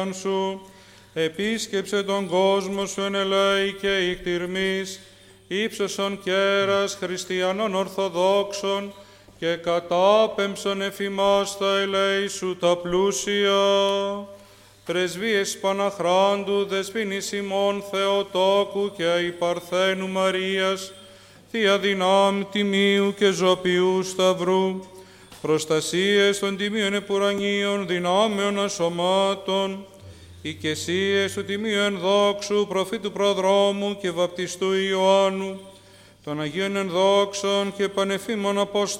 σου, επίσκεψε τον κόσμο σου εν ελέη και ηκτηρμής, ύψωσον κέρας χριστιανών ορθοδόξων και κατάπεμψον εφημάς τα ελέη σου τα πλούσια. Πρεσβείες Παναχράντου, δεσποινής ημών Θεοτόκου και Αϊπαρθένου Μαρίας, Θεία Δυνάμ Τιμίου και Ζωπιού Σταυρού, προστασίες των τιμίων επουρανίων δυνάμεων ασωμάτων, οικεσίες του Τιμίου Ενδόξου προφήτου Προδρόμου και βαπτιστού Ιωάννου, των Αγίων Ενδόξων και πανεφήμων Αποστόλων,